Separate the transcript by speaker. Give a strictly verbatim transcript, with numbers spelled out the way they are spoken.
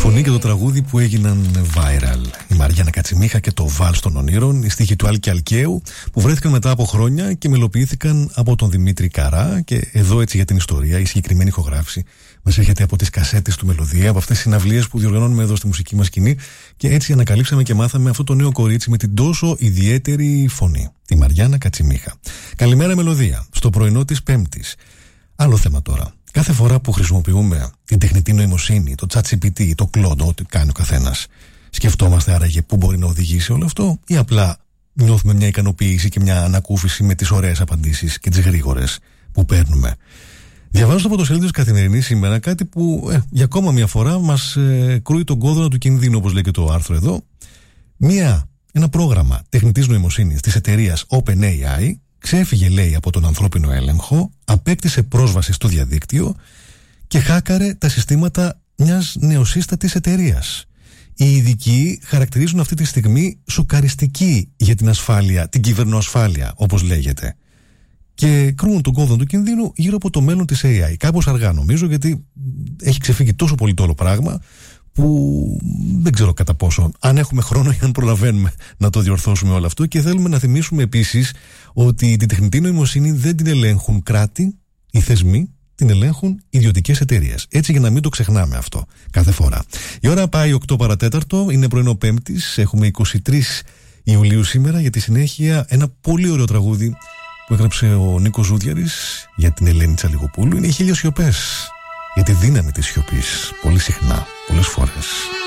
Speaker 1: φωνή και το τραγούδι που έγιναν viral. Η Μαριάννα Κατσιμίχα και το Βάλς των Ονείρων, οι στίχοι του Άλκη Αλκαίου, που βρέθηκαν μετά από χρόνια και μελοποιήθηκαν από τον Δημήτρη Καρά. Και εδώ, έτσι για την ιστορία, η συγκεκριμένη ηχογράφηση μας έρχεται από τις κασέτες του Μελωδία, από αυτές τις συναυλίες που διοργανώνουμε εδώ στη μουσική μας σκηνή. Και έτσι ανακαλύψαμε και μάθαμε αυτό το νέο κορίτσι με την τόσο ιδιαίτερη φωνή, τη Μαριάννα Κατσιμίχα. Καλημέρα, Μελωδία, στο πρωινό της Πέμπτης. Άλλο θέμα τώρα. Κάθε φορά που χρησιμοποιούμε την τεχνητή νοημοσύνη, το ChatGPT, το Claude, ό,τι κάνει ο καθένας, σκεφτόμαστε άραγε πού μπορεί να οδηγήσει όλο αυτό, ή απλά νιώθουμε μια ικανοποίηση και μια ανακούφιση με τις ωραίες απαντήσεις και τις γρήγορες που παίρνουμε? Διαβάζω από το σελίδο της Καθημερινής σήμερα κάτι που ε, για ακόμα μια φορά μας ε, κρούει τον κόδωνα του κινδύνου, όπως λέει και το άρθρο εδώ. Μια, ένα πρόγραμμα τεχνητής νοημοσύνης της εταιρείας OpenAI ξέφυγε, λέει, από τον ανθρώπινο έλεγχο, απέκτησε πρόσβαση στο διαδίκτυο και χάκαρε τα συστήματα μιας νεοσύστατης εταιρείας. Οι ειδικοί χαρακτηρίζουν αυτή τη στιγμή σοκαριστική για την ασφάλεια, την κυβερνοασφάλεια, όπως λέγεται. Και κρούν τον κόδωνα του κινδύνου γύρω από το μέλλον της έι άι. Κάπως αργά, νομίζω, γιατί έχει ξεφύγει τόσο πολύ το όλο πράγμα που δεν ξέρω κατά πόσο, αν έχουμε χρόνο ή αν προλαβαίνουμε να το διορθώσουμε όλο αυτό. Και θέλουμε να θυμίσουμε επίσης ότι την τεχνητή νοημοσύνη δεν την ελέγχουν κράτη ή θεσμοί, την ελέγχουν ιδιωτικές εταιρείες. Έτσι, για να μην το ξεχνάμε αυτό κάθε φορά. Η ώρα πάει οκτώ παρατέταρτο, είναι πρωινό Πέμπτης, έχουμε εικοστή τρίτη Ιουλίου σήμερα. Για τη συνέχεια, ένα πολύ ωραίο τραγούδι που έγραψε ο Νίκος Ζούδιαρης για την Ελένη Τσαλιγοπούλου. Είναι οι χίλιες σιωπές. Για τη δύναμη της σιωπής. Πολύ συχνά, πολλές φορές.